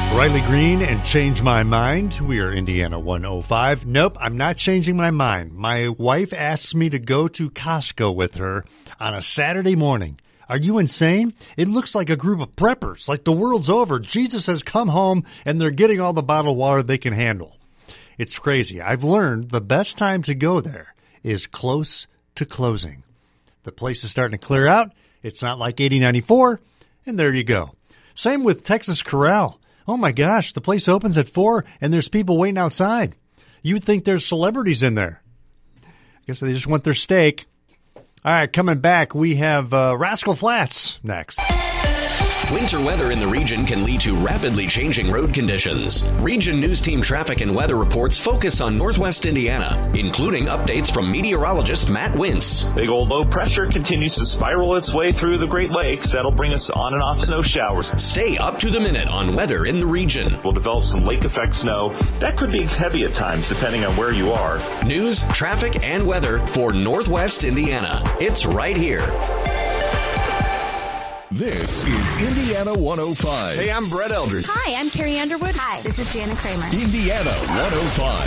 Riley Green and Change My Mind. We are Indiana 105. Nope, I'm not changing my mind. My wife asks me to go to Costco with her on a Saturday morning. Are you insane? It looks like a group of preppers, like the world's over. Jesus has come home and they're getting all the bottled water they can handle. It's crazy. I've learned the best time to go there is close to closing. The place is starting to clear out. It's not like 8094, and there you go. Same with Texas Corral. Oh my gosh, the place opens at 4 and there's people waiting outside. You'd think there's celebrities in there. I guess they just want their steak. All right, coming back, we have Rascal Flatts next. Winter weather in the region can lead to rapidly changing road conditions. Region News Team traffic and weather reports focus on Northwest Indiana, including updates from meteorologist Matt Wintz. Big old low pressure continues to spiral its way through the Great Lakes. That'll bring us on and off snow showers. Stay up to the minute on weather in the region. We'll develop some lake effect snow. That could be heavy at times, depending on where you are. News, traffic, and weather for Northwest Indiana. It's right here. This is Indiana 105. Hey, I'm Brett Eldridge. Hi, I'm Carrie Underwood. Hi, this is Jana Kramer. Indiana 105.